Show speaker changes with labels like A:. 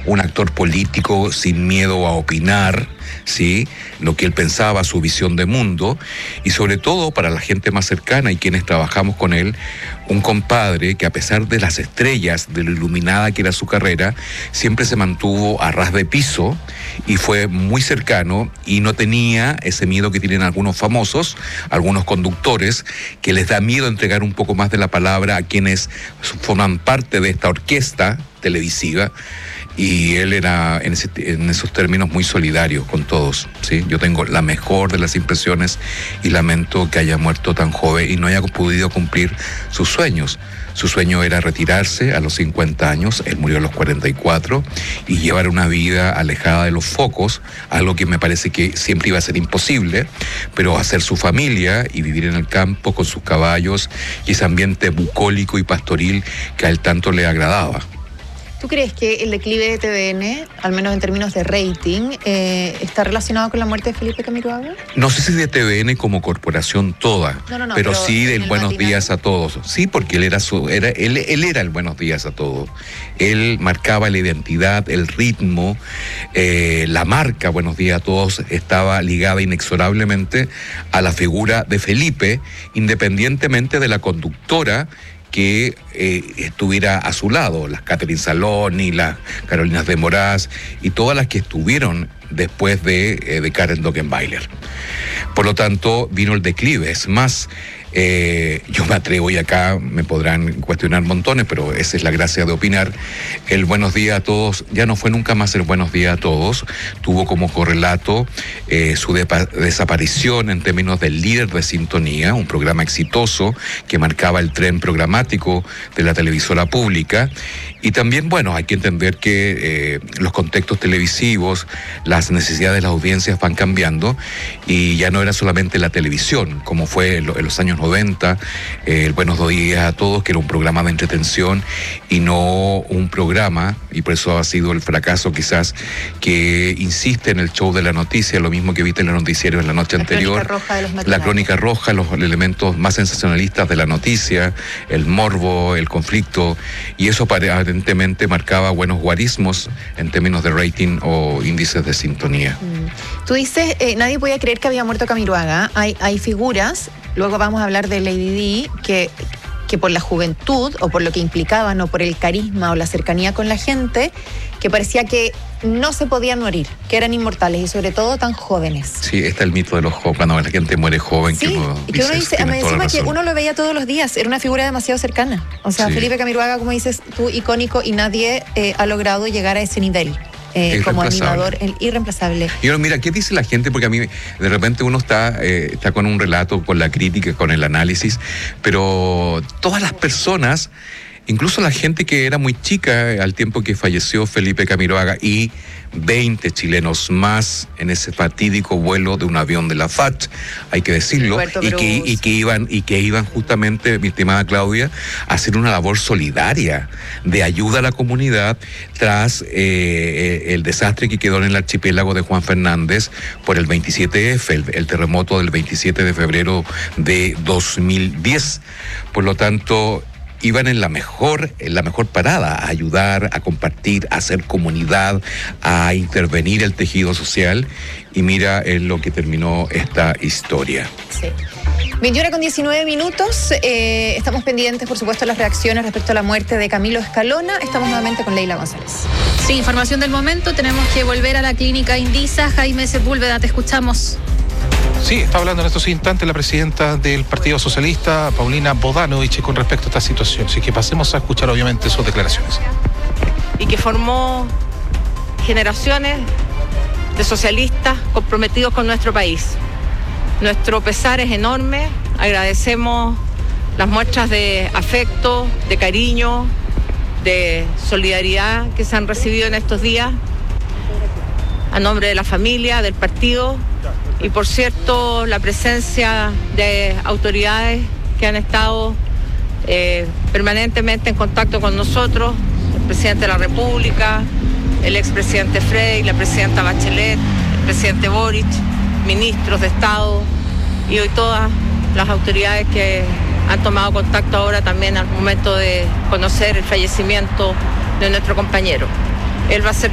A: un actor político sin miedo a opinar, ¿sí?, lo que él pensaba, su visión de mundo, y sobre todo para la gente más cercana y quienes trabajamos con él, un compadre que a pesar de las estrellas, de lo iluminada que era su carrera, siempre se mantuvo a ras de piso y fue muy cercano y no tenía ese miedo que tienen algunos famosos, algunos conductores, que les da miedo entregar un poco más de la palabra a quienes forman parte de esta orquesta televisiva. Y él era en esos términos muy solidario con todos, ¿sí? Yo tengo la mejor de las impresiones y lamento que haya muerto tan joven y no haya podido cumplir sus sueños. Su sueño era retirarse a los 50 años, él murió a los 44, y llevar una vida alejada de los focos, algo que me parece que siempre iba a ser imposible, pero hacer su familia y vivir en el campo con sus caballos y ese ambiente bucólico y pastoril que a él tanto le agradaba.
B: ¿Tú crees que el declive de TVN, al menos en términos de rating, está relacionado con la muerte de Felipe Camiroaga?
A: No sé si de TVN como corporación toda,
B: no,
A: pero sí del Buenos
B: matinal.
A: Días a Todos. Sí, porque él era el Buenos Días a Todos. Él marcaba la identidad, el ritmo, la marca Buenos Días a Todos estaba ligada inexorablemente a la figura de Felipe, independientemente de la conductora que estuviera a su lado, las Catherine Saloni, las Carolinas de Moraz y todas las que estuvieron después de Karen Dockenbailer. Por lo tanto, vino el declive. Es más, yo me atrevo, y acá me podrán cuestionar montones, pero esa es la gracia de opinar. El Buenos Días a Todos ya no fue nunca más el Buenos Días a Todos. Tuvo como correlato su desaparición en términos del líder de sintonía, un programa exitoso que marcaba el tren programático de la televisora pública. Y también, bueno, hay que entender que los contextos televisivos, las necesidades de las audiencias van cambiando y ya no era solamente la televisión, como fue en los años 90, el Buenos Días a Todos, que era un programa de entretención y no un programa, y por eso ha sido el fracaso quizás, que insiste en el show de la noticia, lo mismo que viste en el noticiero en la noche anterior.
B: Crónica roja de los matinales.
A: La crónica roja, los elementos más sensacionalistas de la noticia, el morbo, el conflicto, y eso aparentemente marcaba buenos guarismos en términos de rating o índices de sintonía.
B: Tú dices, nadie podía creer que había muerto Camiroaga. Hay figuras, luego vamos a hablar de Lady Di, que por la juventud, o por lo que implicaban, o por el carisma o la cercanía con la gente, que parecía que no se podían morir, que eran inmortales y sobre todo tan jóvenes.
A: Sí, está el mito de los jóvenes, cuando la gente muere joven.
B: Sí, y que uno dice, me encima que uno lo veía todos los días, era una figura demasiado cercana. O sea, sí. Felipe Camiroaga, como dices tú, icónico, y nadie ha logrado llegar a ese nivel. Como animador, irreemplazable.
A: Y ahora, mira, ¿qué dice la gente? Porque a mí, de repente uno está con un relato, con la crítica, con el análisis, pero todas las personas, incluso la gente que era muy chica al tiempo que falleció Felipe Camiroaga, y 20 chilenos más en ese fatídico vuelo de un avión de la FACH, hay que decirlo, y que iban justamente, mi estimada Claudia, a hacer una labor solidaria de ayuda a la comunidad tras el desastre que quedó en el archipiélago de Juan Fernández por el 27F, el terremoto del 27 de febrero de 2010. Por lo tanto, iban en la mejor parada, a ayudar, a compartir, a hacer comunidad, a intervenir el tejido social, y mira en lo que terminó esta historia.
B: Sí. 21:19. Estamos pendientes, por supuesto, de las reacciones respecto a la muerte de Camilo Escalona. Estamos nuevamente con Leila González.
C: Sí, información del momento. Tenemos que volver a la clínica Indisa. Jaime Sepúlveda, te escuchamos.
D: Sí, está hablando en estos instantes la presidenta del Partido Socialista, Paulina Bodanovich, con respecto a esta situación. Así que pasemos a escuchar, obviamente, sus declaraciones.
E: Y que formó generaciones de socialistas comprometidos con nuestro país. Nuestro pesar es enorme. Agradecemos las muestras de afecto, de cariño, de solidaridad que se han recibido en estos días, a nombre de la familia, del partido. Y por cierto, la presencia de autoridades que han estado permanentemente en contacto con nosotros, el presidente de la República, el expresidente Frey, la presidenta Bachelet, el presidente Boric, ministros de Estado, y hoy todas las autoridades que han tomado contacto ahora también al momento de conocer el fallecimiento de nuestro compañero. Él va a ser